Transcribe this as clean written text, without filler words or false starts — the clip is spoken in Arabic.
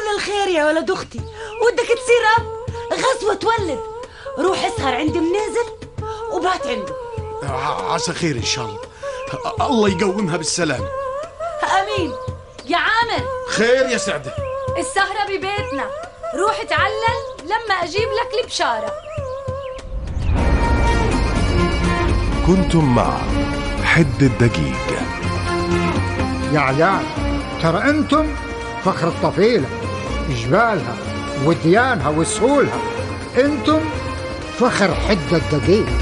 كل الخير يا ولد أختي، ودك تصير أب، غزوة تولد. روح اسهر عند منازل وبات عنده. عسى خير إن شاء الله، الله يقومها بالسلام. أمين. يا عامر، خير يا سعدة؟ السهرة ببيتنا، روح تعلل لما أجيب لك البشارة. كنتم مع حد الدقيق. يا عيال، ترى أنتم فخر الطفيلة، جبالها وديانها وسهولها، أنتم فخر حد الدقيق.